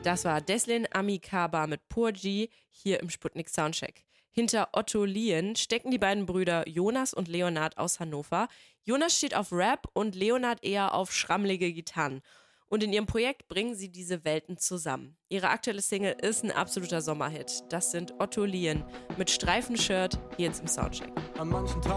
Das war Deslin Amikaba mit Purji hier im Sputnik Soundcheck. Hinter Otto Lien stecken die beiden Brüder Jonas und Leonard aus Hannover. Jonas steht auf Rap und Leonard eher auf schrammelige Gitarren. Und in ihrem Projekt bringen sie diese Welten zusammen. Ihre aktuelle Single ist ein absoluter Sommerhit. Das sind Otto Lien mit Streifenshirt hier jetzt im Soundcheck. An manchen Tagen